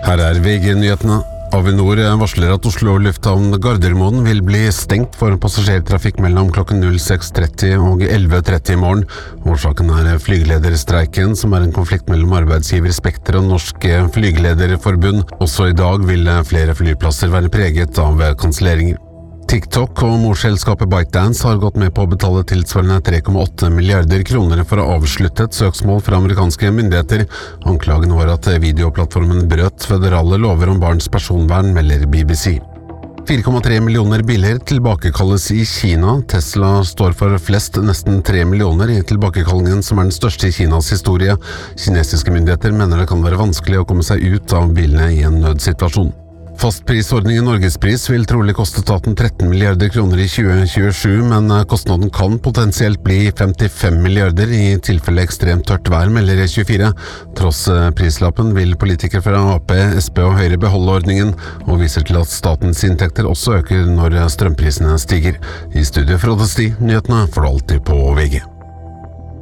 Her VG-nyhetene. Avinor varsler at Oslo lufthavn Gardermoen vil bli stengt for passasjertrafikk mellom klokken 06:30 og 11:30 i morgen. Årsaken flygelederstreiken, som en konflikt mellom arbeidsgiver Spekter og Norske Flygelederforbund. Også i dag vil flere flyplasser være preget av kanselleringer. TikTok og morselskapet ByteDance har gått med på å betale tilsvarende 3,8 milliarder kroner for å avslutte et søksmål fra amerikanske myndigheter. Anklagen var at videoplattformen brøt føderale lover om barns personvern, melder BBC. 4,3 millioner biler tilbakekalles i Kina. Tesla står for flest, nesten 3 millioner i tilbakekallingen, som den største i Kinas historie. Kinesiske myndigheter mener det kan være vanskelig å komme seg ut av bilene i en nødsituasjon. Fastprisordningen Norgespris vil trolig koste staten 13 milliarder kroner i 2027, men kostnaden kan potensielt bli 55 milliarder i tilfelle ekstremt tørt vær, melder E24. Tross prislappen vil politikere fra AP, SP og Høyre beholde ordningen, og viser til at statens inntekter også øker når strømprisene stiger. I studio Frode Sti, nyhetene får du alltid på VG.